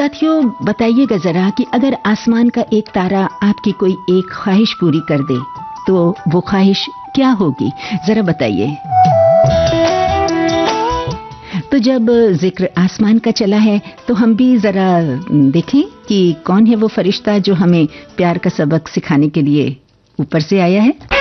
साथियों, बताइएगा जरा कि अगर आसमान का एक तारा आपकी कोई एक ख्वाहिश पूरी कर दे तो वो ख्वाहिश क्या होगी, जरा बताइए। तो जब जिक्र आसमान का चला है तो हम भी जरा देखें कि कौन है वो फरिश्ता जो हमें प्यार का सबक सिखाने के लिए ऊपर से आया है।